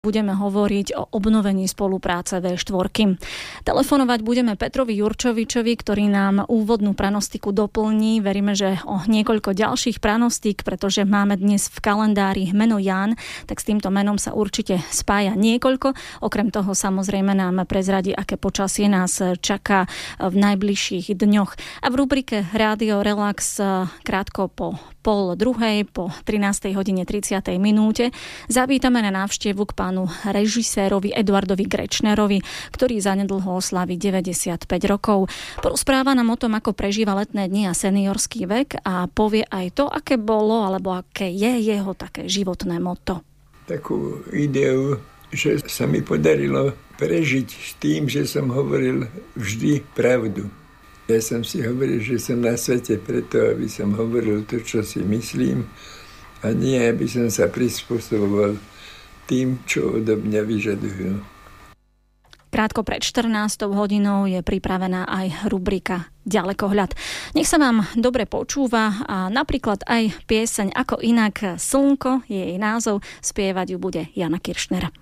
Budeme hovoriť o obnovení spolupráce V4. Telefonovať budeme Petrovi Jurčovičovi, ktorý nám úvodnú pranostiku doplní. Veríme, že o niekoľko ďalších pranostík, pretože máme dnes v kalendári meno Ján, tak s týmto menom sa určite spája niekoľko. Okrem toho samozrejme nám prezradí, aké počasie nás čaká v najbližších dňoch. A v rubrike Rádio Relax krátko po 12:30, po 13:30 zavítame na návštevu k pánu režisérovi Eduardovi Grečnerovi, ktorý zanedlho oslaví 95 rokov. Porozpráva nám o tom, ako prežíva letné dni a seniorský vek a povie aj to, aké bolo alebo aké je jeho také životné motto. Takú ideu, že sa mi podarilo prežiť s tým, že som hovoril vždy pravdu. Ja som si hovoril, že som na svete preto, aby som hovoril to, čo si myslím, a nie, aby som sa prispôsoboval tým, čo odo mňa vyžadujú. Krátko pred 14 hodinou je pripravená aj rubrika Ďalekohľad. Nech sa vám dobre počúva a napríklad aj pieseň Ako inak Slnko, je jej názov, spievať ju bude Jana Kiršner.